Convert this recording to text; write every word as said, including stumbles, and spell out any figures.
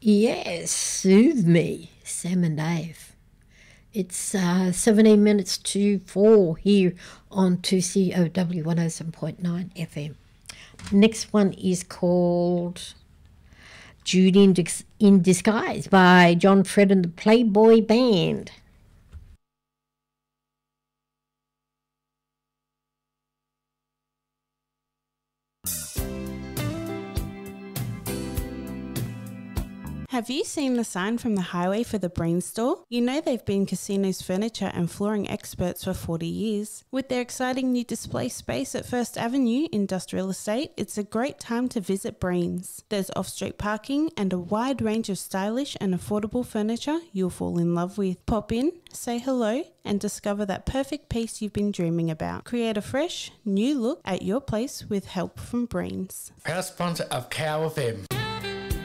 Yes, Soothe Me, Sam and Dave. It's uh, seventeen minutes to four here on two C O W one oh seven point nine F M. Next one is called Judy in, Dis- in Disguise by John Fred and the Playboy Band. Have you seen the sign from the highway for the Breen store? You know they've been Casino's furniture and flooring experts for forty years. With their exciting new display space at First Avenue Industrial Estate, it's a great time to visit Breen's. There's off-street parking and a wide range of stylish and affordable furniture you'll fall in love with. Pop in, say hello, and discover that perfect piece you've been dreaming about. Create a fresh, new look at your place with help from Breen's. Proud sponsor of Cow F M.